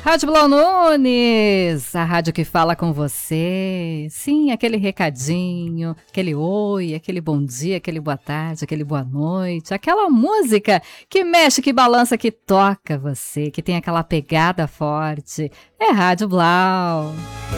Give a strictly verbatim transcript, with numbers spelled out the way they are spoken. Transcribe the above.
Rádio Blau Nunes, a rádio que fala com você. Sim, aquele recadinho, aquele oi, aquele bom dia, aquele boa tarde, aquele boa noite, aquela música que mexe, que balança, que toca você, que tem aquela pegada forte. É Rádio Blau.